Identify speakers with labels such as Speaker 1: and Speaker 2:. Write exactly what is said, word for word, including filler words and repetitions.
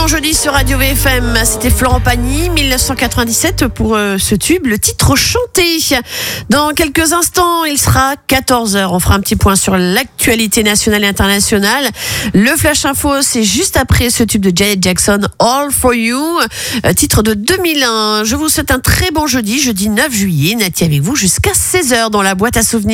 Speaker 1: jeudi sur Radio V F M. C'était Florent Pagny, dix-neuf cent quatre-vingt-dix-sept pour euh, ce tube, le titre chanté. Dans quelques instants, il sera quatorze heures. On fera un petit point sur l'actualité nationale et internationale. Le Flash Info, c'est juste après ce tube de Janet Jackson, All For You, euh, titre de deux mille un. Je vous souhaite un très bon jeudi, jeudi neuf juillet. Nati avec vous jusqu'à seize heures dans la boîte à souvenirs.